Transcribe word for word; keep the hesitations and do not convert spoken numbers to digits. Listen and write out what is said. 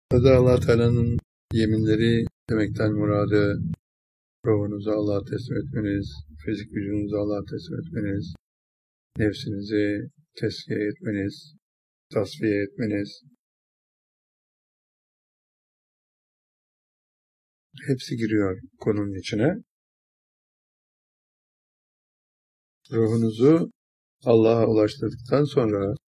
Burada Allah Teala'nın yeminleri demekten muradı, ruhunuzu Allah'a teslim etmeniz, fizik vücudunuzu Allah'a teslim etmeniz, nefsinizi tesviye etmeniz, tasfiye etmeniz, hepsi giriyor konunun içine. Ruhunuzu Allah'a ulaştırdıktan sonra